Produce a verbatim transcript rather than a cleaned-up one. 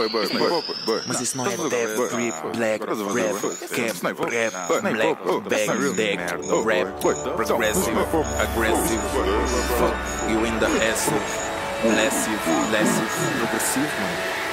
boy, boy, boy, boy. Mas isso não é death, grip, black, rap, cap, rap, black, bang, deck, rap, progressive, aggressive, fuck you in the ass, massive, massive, progressive, mano.